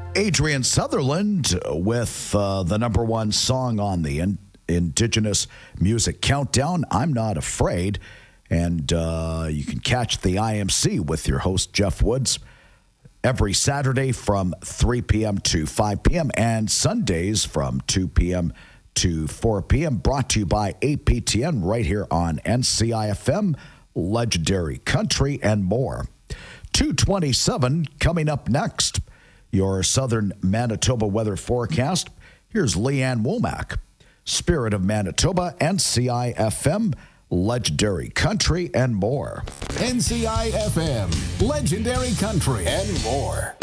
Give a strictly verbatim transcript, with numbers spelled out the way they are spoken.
Adrian Sutherland with uh, the number one song on the in- Indigenous Music Countdown, I'm Not Afraid. And uh, you can catch the I M C with your host, Jeff Woods, every Saturday from three p.m. to five p.m. and Sundays from two p.m. to four p.m. Brought to you by A P T N right here on N C I F M, Legendary Country, and more. two twenty-seven coming up next. Your southern Manitoba weather forecast. Here's Leanne Womack. Spirit of Manitoba, N C I F M, Legendary Country, and more. N C I F M, Legendary Country, and more.